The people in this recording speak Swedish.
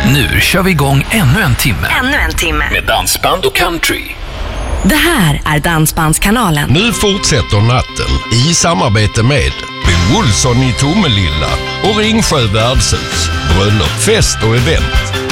Nu kör vi igång ännu en timme. Ännu en timme. Med dansband och country. Det här är Dansbandskanalen. Nu fortsätter natten i samarbete med Bill Olsson i Tomelilla och Ringsjö värdshus. Bröllop, fest och event.